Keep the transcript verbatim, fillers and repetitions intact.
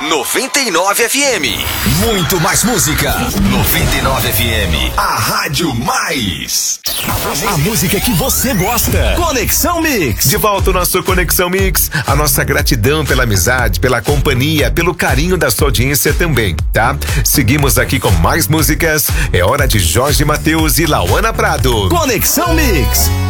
noventa e nove F M. Muito mais música. noventa e nove F M. A Rádio Mais. A música que você gosta. Conexão Mix. De volta o nosso Conexão Mix. A nossa gratidão pela amizade, pela companhia, pelo carinho da sua audiência também, tá? Seguimos aqui com mais músicas. É hora de Jorge Mateus e Lauana Prado. Conexão Mix.